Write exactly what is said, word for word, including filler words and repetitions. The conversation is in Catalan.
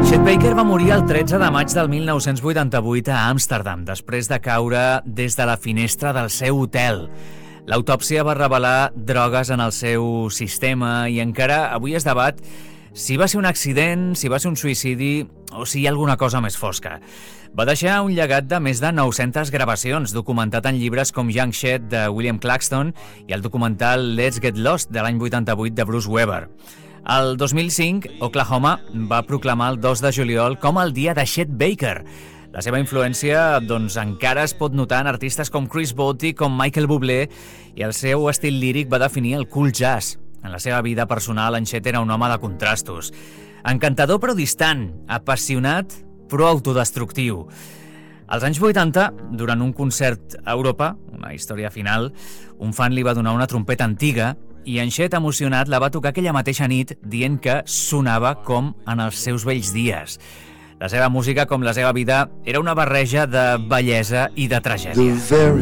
Chet Baker va morir el tretze de maig del mil nou-cents vuitanta-vuit a Amsterdam, després de caure des de la finestra del seu hotel. L'autòpsia va revelar drogues en el seu sistema i encara avui es debat si va ser un accident, si va ser un suïcidi o si hi ha alguna cosa més fosca. Va deixar un llegat de més de nou-centes gravacions, documentat en llibres com Young Chet de William Claxton i el documental Let's Get Lost de l'any vuitanta-vuit de Bruce Weber. El dos mil cinc, Oklahoma va proclamar el dos de juliol com el dia de Chet Baker. La seva influència doncs, encara es pot notar en artistes com Chris Botti, com Michael Bublé, i el seu estil líric va definir el cool jazz. En la seva vida personal, en Chet era un home de contrastos. Encantador però distant, apassionat però autodestructiu. Als anys vuitanta, durant un concert a Europa, una història final, un fan li va donar una trompeta antiga i en Chet, emocionat, la va tocar aquella mateixa nit dient que sonava com en els seus vells dies. La seva música, com la seva vida, era una barreja de bellesa i de tragèdia.